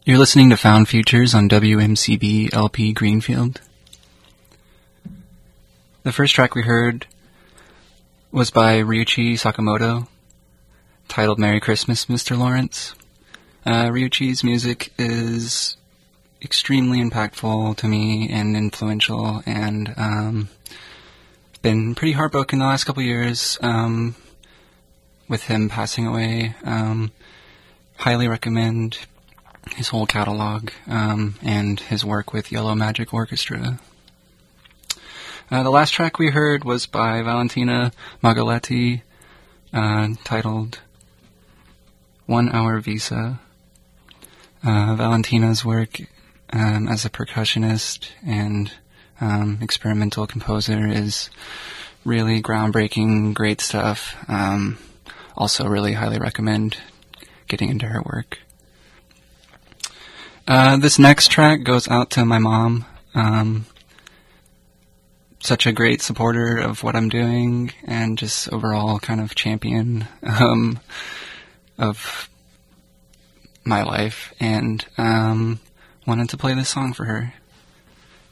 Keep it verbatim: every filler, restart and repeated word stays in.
You're listening to Found Futures on W M C B L P Greenfield. The first track we heard was by Ryuichi Sakamoto, titled Merry Christmas, Mister Lawrence. Uh, Ryuichi's music is extremely impactful to me and influential, and um, been pretty heartbroken the last couple years um, with him passing away. Um, highly recommend his whole catalog um, and his work with Yellow Magic Orchestra. Uh, the last track we heard was by Valentina Magaletti, uh, titled One Hour Visa. Uh, Valentina's work um, as a percussionist and um, experimental composer is really groundbreaking, great stuff. Um, also really highly recommend getting into her work. Uh, this next track goes out to my mom. Um, such a great supporter of what I'm doing and just overall kind of champion um, of my life, and um, wanted to play this song for her.